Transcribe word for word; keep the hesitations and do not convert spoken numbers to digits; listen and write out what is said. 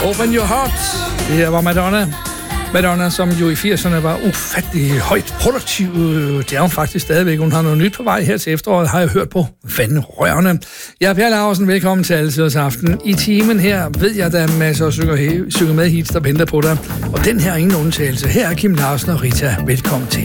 Open Your Heart. Det her var Madonna. Madonna, som jo i firserne var ufattelig højt produktiv. Det er hun faktisk stadigvæk. Hun har noget nyt på vej her til efteråret, har jeg hørt på vandrørene. Jeg er Per Laursen. Velkommen til Alletiders Aften. I timen her ved jeg, der er masser af synger, synger med hits, der venter på dig. Og den her er ingen undtagelse. Her er Kim Larsen og Rita. Velkommen til.